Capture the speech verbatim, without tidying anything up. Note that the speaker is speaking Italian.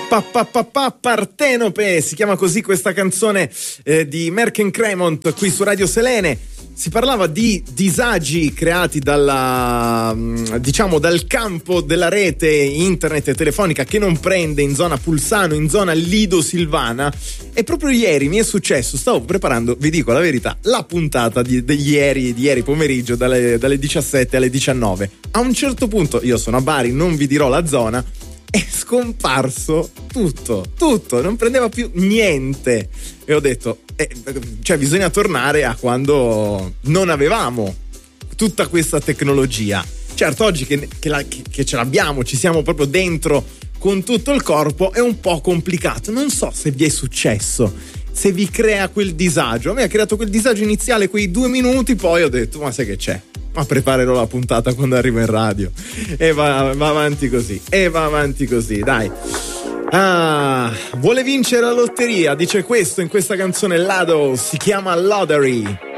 Pa, pa, pa, pa, Partenope, si chiama così questa canzone eh, di Merck Cremont qui su Radio Selene. Si parlava di disagi creati dalla, diciamo, dal campo della rete internet e telefonica che non prende in zona Pulsano, in zona Lido Silvana. E proprio ieri mi è successo, stavo preparando, vi dico la verità, la puntata di, di, ieri, di ieri pomeriggio dalle, dalle diciassette alle diciannove. A un certo punto, io sono a Bari, non vi dirò la zona, è scomparso tutto, tutto, non prendeva più niente. E ho detto, eh, cioè bisogna tornare a quando non avevamo tutta questa tecnologia. Certo, oggi che, che, la, che, che ce l'abbiamo, ci siamo proprio dentro con tutto il corpo, è un po' complicato. Non so se vi è successo, se vi crea quel disagio. A me ha creato quel disagio iniziale, quei due minuti, poi ho detto, ma sai che c'è? Ma preparerò la puntata quando arrivo in radio. E va, va avanti così, e va avanti così, dai. Ah, vuole vincere la lotteria, dice questo in questa canzone Lado, si chiama Lottery.